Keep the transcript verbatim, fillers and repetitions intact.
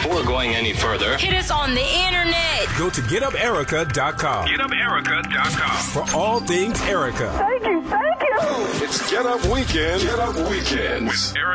Before going any further, hit us on the internet. Go to get up erica dot com. get up erica dot com. For all things Erica. Thank you, thank you. It's Get Up Weekend. Get Up Weekends. With Erica.